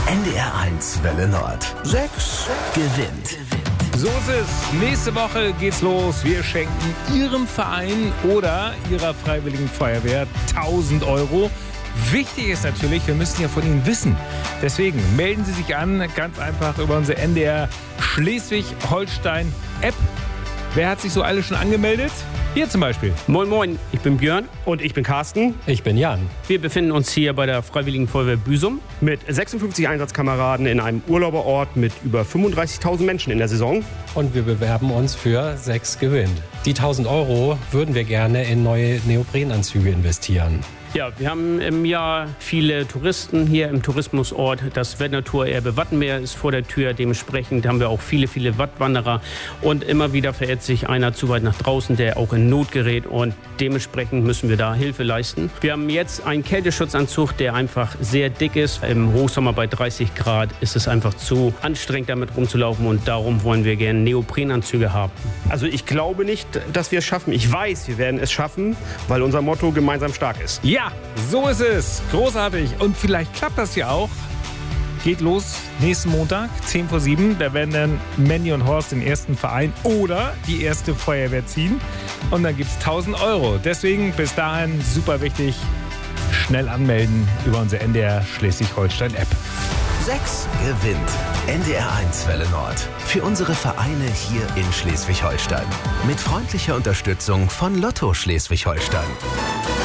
NDR1 Welle Nord. 6 gewinnt. So ist es. Nächste Woche geht's los. Wir schenken Ihrem Verein oder Ihrer Freiwilligen Feuerwehr 1.000 Euro. Wichtig ist natürlich, wir müssen ja von Ihnen wissen. Deswegen melden Sie sich an, ganz einfach über unsere NDR Schleswig-Holstein-App. Wer hat sich so alle schon angemeldet? Hier zum Beispiel. Moin Moin, ich bin Björn. Und ich bin Carsten. Ich bin Jan. Wir befinden uns hier bei der Freiwilligen Feuerwehr Büsum. Mit 56 Einsatzkameraden in einem Urlauberort mit über 35.000 Menschen in der Saison. Und wir bewerben uns für 6 gewinnt. Die 1.000 Euro würden wir gerne in neue Neoprenanzüge investieren. Ja, wir haben im Jahr viele Touristen hier im Tourismusort. Das Wettertour-Erbe Wattenmeer ist vor der Tür. Dementsprechend haben wir auch viele Wattwanderer. Und immer wieder verirrt sich einer zu weit nach draußen, der auch in Not gerät. Und dementsprechend müssen wir da Hilfe leisten. Wir haben jetzt einen Kälteschutzanzug, der einfach sehr dick ist. Im Hochsommer bei 30 Grad ist es einfach zu anstrengend, damit rumzulaufen. Und darum wollen wir gerne Neoprenanzüge haben. Also ich glaube nicht, dass wir es schaffen. Ich weiß, wir werden es schaffen, weil unser Motto gemeinsam stark ist. Ja, so ist es. Großartig. Und vielleicht klappt das ja auch. Geht los nächsten Montag, 10 vor 7. Da werden dann Manny und Horst den ersten Verein oder die erste Feuerwehr ziehen. Und dann gibt es 1.000 Euro. Deswegen bis dahin super wichtig, schnell anmelden über unsere NDR Schleswig-Holstein-App. 6 gewinnt. NDR1 Welle Nord. Für unsere Vereine hier in Schleswig-Holstein. Mit freundlicher Unterstützung von Lotto Schleswig-Holstein.